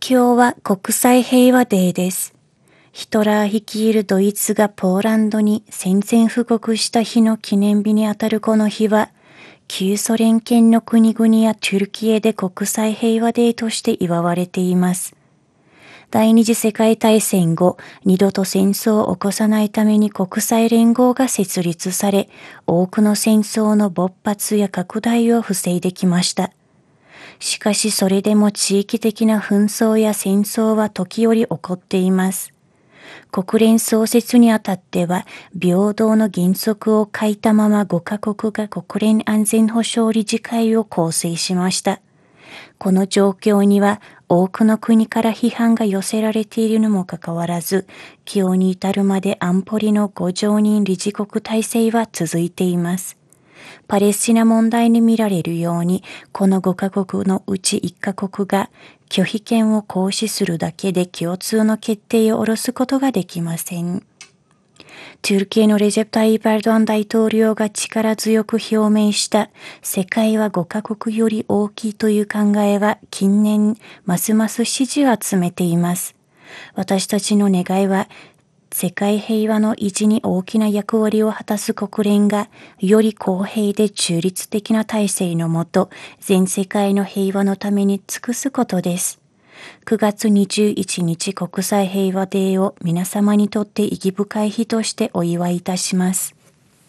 今日は国際平和デーです。ヒトラー率いるドイツがポーランドに宣戦布告した日の記念日にあたるこの日は、旧ソ連圏の国々やトゥルキエで国際平和デーとして祝われています。第二次世界大戦後、二度と戦争を起こさないために国際連合が設立され、多くの戦争の勃発や拡大を防いできました。しかしそれでも地域的な紛争や戦争は時折起こっています。国連創設にあたっては、平等の原則を欠いたまま5カ国が国連安全保障理事会を構成しました。この状況には多くの国から批判が寄せられているにもかかわらず、今日に至るまで安保理の5常任理事国体制は続いています。パレスチナ問題に見られるように、この5カ国のうち1カ国が拒否権を行使するだけで共通の決定を下ろすことができません。トゥルキエのレジェプ・タイープ・エルドアン大統領が力強く表明した世界は5カ国より大きいという考えは近年ますます支持を集めています。私たちの願いは世界平和の維持に大きな役割を果たす国連がより公平で中立的な体制のもと全世界の平和のために尽くすことです。9月21日国際平和デーを皆様にとって意義深い日としてお祝いいたします。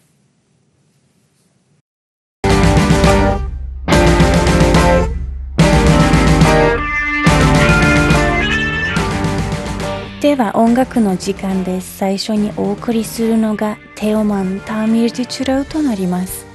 では音楽の時間です。最初にお送りするのがテオマン・ターミル・ディチュラウとなります。